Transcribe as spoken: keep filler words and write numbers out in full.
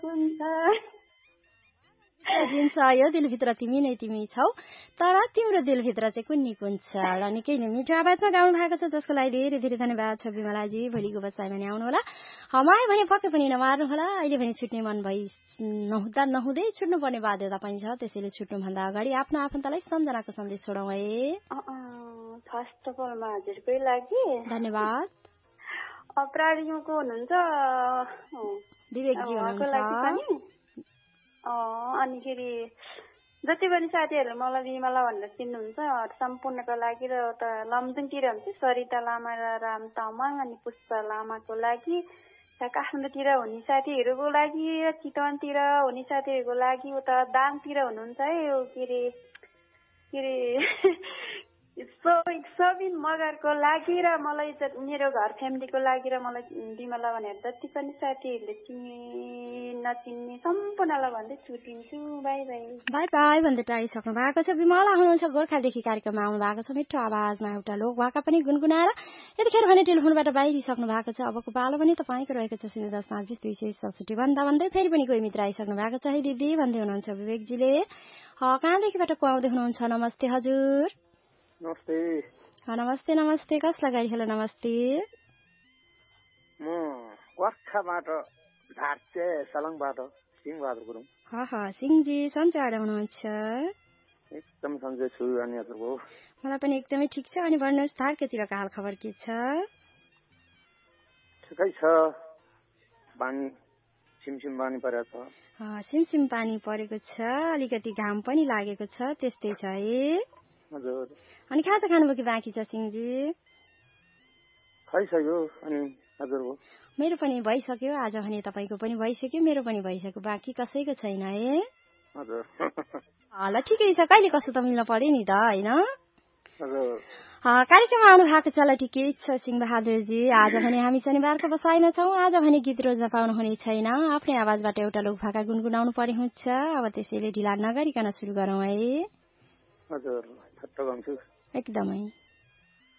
हुन्छ दिन्छ यो दिलभित्र तिमी नै तिमी छौ तर तिम्रो दिलभित्र चाहिँ कुन नि कुन छ ल निकै नै मिठो आवाजमा गाउनु भएको छ जसको लागि धेरै धेरै धन्यवाद छ विमलाजी भोलिको बसाइमा नि आउनु होला हमाए भने पक्कै पनि नमार्नु होला अहिले भने छुट्ने मन भई नहुँदा नहुँदै छुट्नुपर्ने बाध्यता पनि छ त्यसैले छुट्नुभन्दा अगाडि आफ्नो आफन्तलाई सम्झनाको सन्देश छोडौँ है फर्स्ट अफ अलमा हजुरकै लागि धन्यवाद प्राणीको हुनुहुन्छ विवेकजी हुनुहुन्छ अनिखेरि जति पनि साथीहरूले मलाई विमला भनेर चिन्नुहुन्छ सम्पूर्णको लागि र उता लमजुङतिर हुन्छ सरिता लामा र राम तामाङ अनि पुष्पा लामाको लागि काठमाडौँतिर हुने साथीहरूको लागि र चितवनतिर हुने साथीहरूको लागि उता दाङतिर हुनुहुन्छ है यो के अरे के अरे सबिन मगरको लागि र मलाई मेरो घर फ्यामिलीको लागि र मलाई विमला भनेर जति पनि साथीहरूले चिन्ने नचिन्ने सम्पूर्णलाई भन्दै छुटिन्छु बाई बाई बाई बाई भन्दै टाढिसक्नु भएको छ विमला हुनुहुन्छ गोर्खादेखि कार्यक्रममा आउनु भएको छ मिठो आवाजमा एउटा लोक वाका पनि गुनगुनाएर यतिखेर भने टेलिफोनबाट बाहिरिसक्नु भएको छ अबको पालो पनि तपाईँको रहेको छ शून्य दस पाँच बिस दुई सय सडसठी भन्दा भन्दै फेरि पनि कोही मित्र आइसक्नु भएको छ है दिदी भन्दै हुनुहुन्छ विवेकजीले कहाँदेखिबाट को आउँदै हुनुहुन्छ नमस्ते हजुर नमस्ते नमस्ते नमस्ते कसलाई गाडी हेलो नमस्ते म गोर्खाबाट धार्चे सलङबाट सिंहबहादुर गुरुङ ह ह सिंहजी सन्चै हुनुहुन्छ एकदम सन्चै छु अनि हजुरको मलाई पनि एकदमै ठिक छ अनि भन्नुहोस् धारकेतिरको हाल खबर के छ ठिकै छ पानी सिमसिम पानी परेको छ सिमसिम पानी परेको छ अलिकति घाम पनि लागेको छ त्यस्तै छ है हजुर अनि खाजा खानुभयो कि बाँकी छ सिंहजी खाइसक्यो अनि हजुरको मेरो पनि भइसक्यो आज भने तपाईँको पनि भइसक्यो मेरो पनि भइसक्यो बाँकी कसैको छैन है हजुर ल ठिकै छ कहिले कस्तो त मिल्न पर्यो नि त होइन हजुर कार्यक्रममा आउनु भएको छ ल ठिकै छ सिंहबहादुरजी आज भने हामी शनिबारको बसाइमा छौँ आज भने गीत रोज्न पाउनु हुने छैन आफ्नै आवाजबाट एउटा लोक भाका गुनगुनाउनु पर्ने हुन्छ अब त्यसैले ढिला नगरिकन सुरु गरौँ है हजुर एकदमै